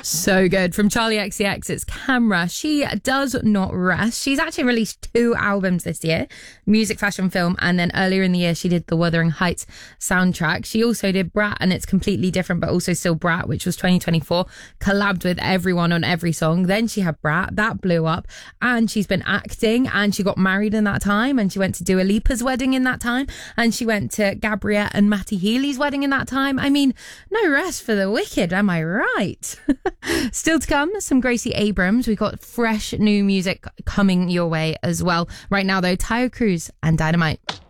So good. From Charlie XCX, it's Camera. She does not rest. She's actually released 2 albums this year, music, fashion, film, and then earlier in the year she did the Wuthering Heights soundtrack. She also did Brat, and it's completely different, but also still Brat, which was 2024, collabed with everyone on every song. Then she had Brat, that blew up, and she's been acting, and she got married in that time, and she went to Dua Lipa's wedding in that time, and she went to Gabrielle and Matty Healy's wedding in that time. I mean, no rest for the wicked, am I right? Still to come, some Gracie Abrams. We've got fresh new music coming your way as well. Right now, though, Tayo Cruz and Dynamite.